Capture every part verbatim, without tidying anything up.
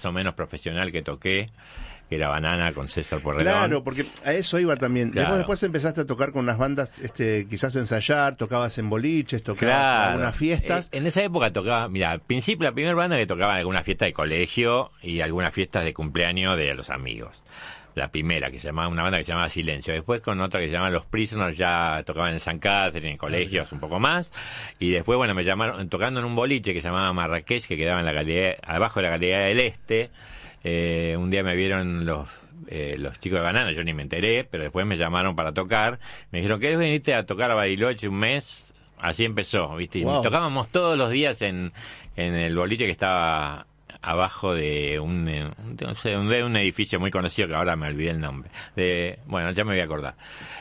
más o menos profesional que toqué, que era Banana con César Porredón. Claro, porque a eso iba también. Claro. Después, después empezaste a tocar con unas bandas, este, quizás ensayar, tocabas en boliches, tocabas Claro. en algunas fiestas. Eh, en esa época tocaba, mira, al principio la primera banda que tocaba en alguna fiesta de colegio y algunas fiestas de cumpleaños de los amigos. La primera, que se llamaba, una banda que se llamaba Silencio. Después con otra que se llamaba Los Prisoners, ya tocaban en San Catherine, en colegios un poco más. Y después, bueno, me llamaron, tocando en un boliche que se llamaba Marrakech, que quedaba en la galería, abajo de la Galería del Este. Eh, un día me vieron los eh, los chicos de Banana, yo ni me enteré, pero después me llamaron para tocar. Me dijeron, ¿querés venirte a tocar a Bariloche un mes? Así empezó, ¿viste? Y Wow. tocábamos todos los días en, en el boliche que estaba abajo de un, un, no sé, un, de un edificio muy conocido que ahora me olvidé el nombre. De, bueno, ya me voy a acordar.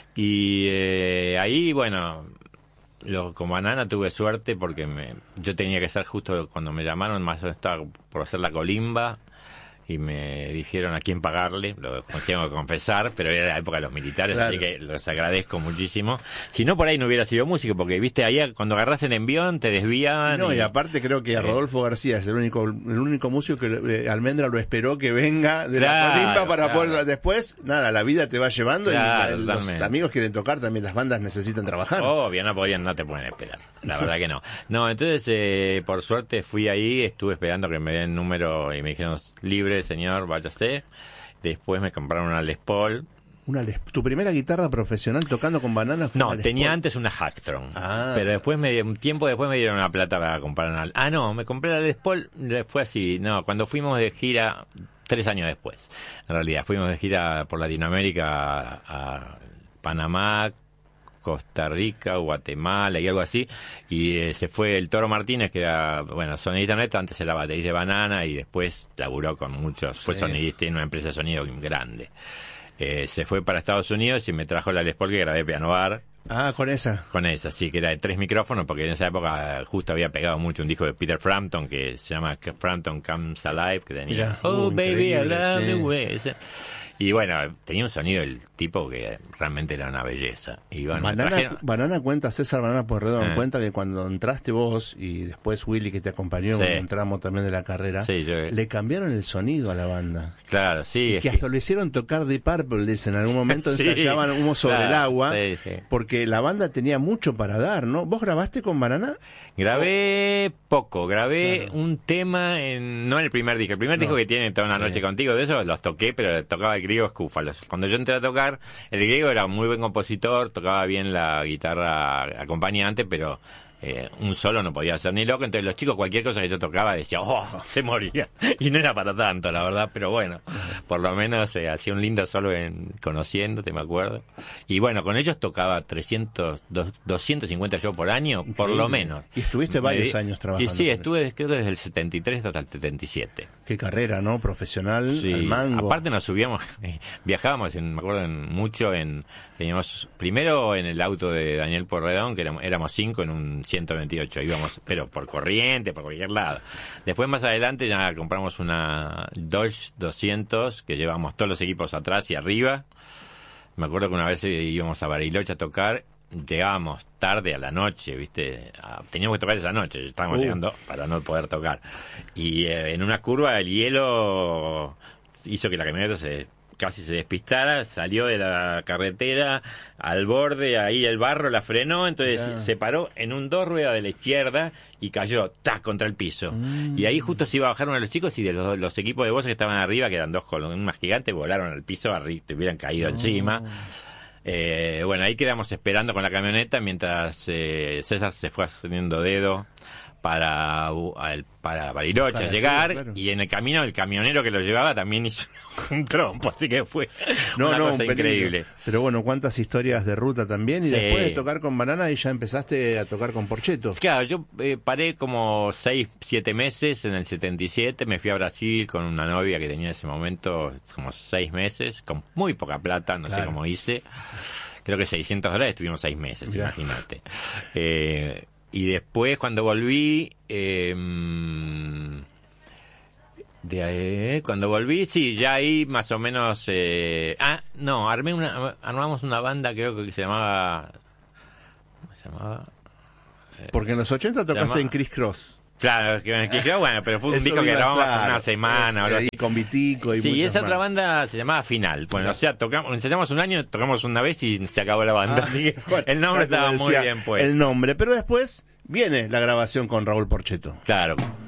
Y eh, ahí, bueno, lo, con Banana tuve suerte porque me, yo tenía que estar justo cuando me llamaron, más o menos estaba por hacer la colimba. Y me dijeron a quién pagarle, lo tengo que confesar, pero era la época de los militares, claro. así que los agradezco muchísimo. Si no, por ahí no hubiera sido músico, porque, viste, ahí cuando agarras el envión te desvían. No, y, y aparte creo que a eh, Rodolfo García es el único el único músico que eh, Almendra lo esperó que venga de Claro, la colimba para claro. poder... Después, nada, la vida te va llevando Claro, y los totalmente. amigos quieren tocar, también las bandas necesitan trabajar. Obvio, no podían, no te pueden esperar. La verdad que no. No, entonces, eh, por suerte fui ahí, estuve esperando que me den número y me dijeron, libre, señor, váyase. Después me compraron una Les Paul. Una Les- ¿Tu primera guitarra profesional tocando con Banana fue No, una Les tenía Paul? antes una Hacktron. Ah. Pero después, me, un tiempo después me dieron una plata para comprar una... Ah, no, me compré la Les Paul, fue así. No, cuando fuimos de gira, tres años después, en realidad. Fuimos de gira por Latinoamérica a, a Panamá, Costa Rica, Guatemala y algo así, y eh, se fue el Toro Martínez, que era, bueno, sonidista neto, antes era baterista de Banana y después laburó con muchos, fue Sí. sonidista en una empresa de sonido grande. Eh, se fue para Estados Unidos y me trajo la Les Paul que grabé Piano Bar, Ah, con esa. con esa, sí, que era de tres micrófonos, porque en esa época justo había pegado mucho un disco de Peter Frampton que se llama Frampton Comes Alive, que tenía Mirá, Oh uh, baby, I increíble, love sí. the way. Ese. Y bueno, tenía un sonido del tipo que realmente era una belleza. Y bueno, me Banana, trajeron- Banana cuenta, César Banana Porredón Ah. cuenta que cuando entraste vos y después Willy que te acompañó Sí. en un tramo también de la carrera, Sí, yo- le cambiaron el sonido a la banda. Claro, sí. Y es que que- hasta lo hicieron tocar de Purple, dice, en algún momento Sí, ensayaban Humo sobre claro, el agua, sí, sí. porque la banda tenía mucho para dar, ¿no? ¿Vos grabaste con Banana? Grabé poco, grabé Claro. un tema en, no en el primer disco, el primer No. disco que tiene Toda una Sí. noche contigo, de eso los toqué, pero tocaba el griego Escúfalos. Cuando yo entré a tocar, el griego era un muy buen compositor, tocaba bien la guitarra acompañante, pero eh, un solo no podía hacer ni loco, entonces los chicos cualquier cosa que yo tocaba decía, oh, se moría. Y no era para tanto, la verdad, pero bueno, por lo menos eh, hacía un lindo solo en Conociéndote, me acuerdo. Y bueno, con ellos tocaba trescientos, dos- doscientos cincuenta shows por año, por lo Increíble. menos. Y estuviste Me varios di- años trabajando Y sí, con estuve creo que desde el setenta y tres hasta el setenta y siete. Qué carrera, ¿no? Profesional, Sí. al mango. Aparte nos subíamos, viajábamos, en, me acuerdo en, mucho en, teníamos, primero en el auto de Daniel Porredón, que éramos, éramos cinco en un ciento veintiocho, íbamos, pero por corriente, por cualquier lado. Después más adelante ya compramos una Dodge doscientos, que llevamos todos los equipos atrás y arriba. Me acuerdo que una vez íbamos a Bariloche a tocar, llegábamos tarde a la noche, ¿viste? A- teníamos que tocar esa noche, estábamos Uh. llegando para no poder tocar. Y eh, en una curva el hielo hizo que la camioneta se casi se despistara, salió de la carretera al borde, ahí el barro la frenó, entonces Mirá. se paró en un dos ruedas de la izquierda y cayó ¡tac! Contra el piso. Mm. Y ahí justo se iba a bajar uno de los chicos y de los, los equipos de voces que estaban arriba, que eran dos columnas gigantes, volaron al piso, arri- te hubieran caído encima. Eh, bueno, ahí quedamos esperando con la camioneta mientras eh, César se fue haciendo dedo para uh, al- para Bariloche Para a llegar, allá, claro. y en el camino el camionero que lo llevaba también hizo un trompo, así que fue una cosa un peligro. increíble. Pero bueno, cuántas historias de ruta también. Y Sí. después de tocar con Banana, y ya empezaste a tocar con Porcheto. Claro, yo eh, paré como seis, siete meses en el setenta y siete, me fui a Brasil con una novia que tenía en ese momento como seis meses, con muy poca plata, no sé Claro. cómo hice, creo que seiscientos dólares, estuvimos seis meses, Mirá. imagínate. Eh, y después cuando volví, eh, de, eh, cuando volví, sí, ya ahí más o menos, eh, ah, no, armé una, armamos una banda creo que se llamaba, ¿cómo se llamaba? Porque en los ochenta tocaste Llama- en Criss Cross. Claro, que, que quedó bueno, pero fue un Eso disco que iba, grabamos claro, una semana o algo ese, así. y con Vitico y Sí, y muchas esa otra más. banda se llamaba Final. Bueno, Claro. o sea, tocamos, ensayamos un año, tocamos una vez y se acabó la banda. Ah, Así que bueno, el nombre como estaba muy decía, bien puesto. El nombre, pero después viene la grabación con Raúl Porchetto. Claro.